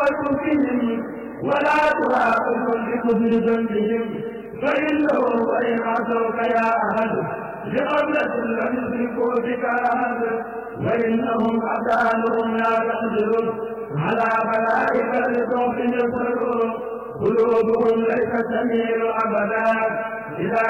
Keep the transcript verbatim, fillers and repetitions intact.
وكفرهم ولا تراقبهم بكفر ذنبهم فإنه وإن عصوك يا أحد لقبلة لم يشركوا بك أحد وإنهم أبدانهم لا تقدر على ملائكة لصوت يصرون قلوبهم ليست تميل أبدا إذا